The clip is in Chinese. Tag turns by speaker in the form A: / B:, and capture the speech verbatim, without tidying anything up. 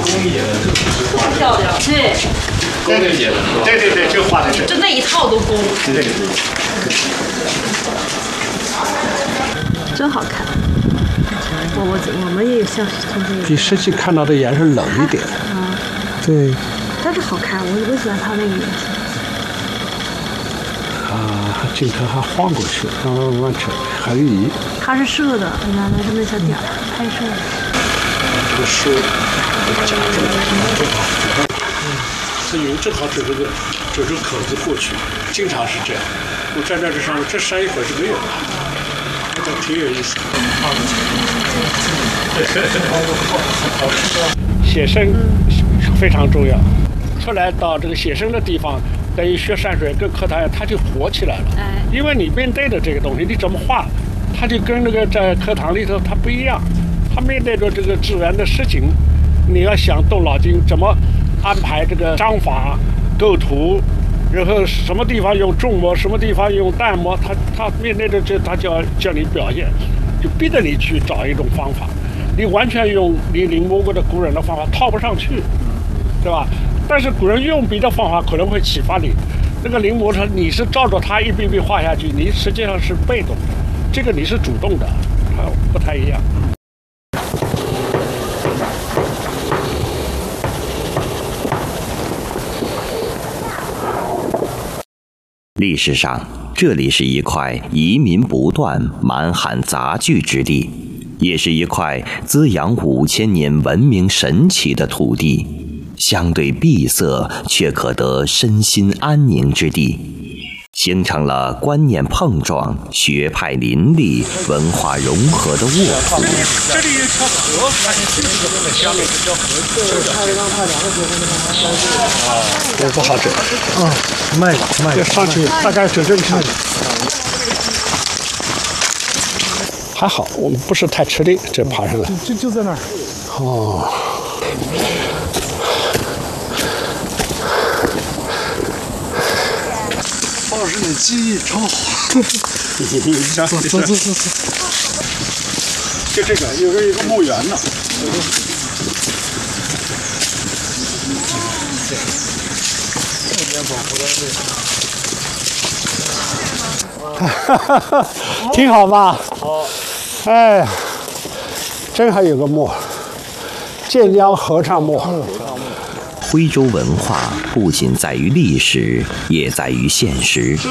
A: 漂亮，对。
B: 对对对，对对对，就画的是。
A: 就那一套都工。
B: 对对对。
A: 真好看。我我我们也像同学。
C: 比实际看到的颜色冷一点。
A: 啊。
C: 对。
A: 但是好看，我我喜欢它那个颜色。
C: 啊，镜头还晃过去，慢慢慢扯，还有移。
A: 它是射的，你看它是那小点儿拍摄的。
C: 这个书夹住了，这有正好指这个指这个口子过去，经常是这样。我站在这上面，这扇一会儿是没有的，这挺有意思。写生非常重要，出来到这个写生的地方，等于学山水跟课堂它就活起来了。
A: 哎，
C: 因为你面对的这个东西，你怎么画，它就跟那个在课堂里头它不一样。他面对着这个自然的事情，你要想动脑筋怎么安排这个章法、构图，然后什么地方用重墨，什么地方用淡墨，他他面对着这，他就要叫你表现，就逼着你去找一种方法。你完全用你临摹过的古人的方法套不上去，对吧？但是古人用别的方法可能会启发你。那个临摹他，你是照着他一笔笔画下去，你实际上是被动的，这个你是主动的，它不太一样。
D: 历史上，这里是一块移民不断、满汉杂聚之地，也是一块滋养五千年文明神奇的土地，相对闭塞却可得身心安宁之地，形成了观念碰撞、学派林立、文化融合的沃土。
C: 这里有条河，下面这条河，我不好整。
E: 嗯，慢点，慢点，
C: 上去大概整整看。还好，我们不是太吃力，这爬上来。
E: 就就在那儿。
C: 哦。
E: 方老师，你记忆超好。走走走走走。
C: 就这个，有个一个墓园呢。哈哈哈，挺好吧？好。哎，真还有个墓，建江合唱墓。
D: 徽州文化不仅在于历史，也在于现实。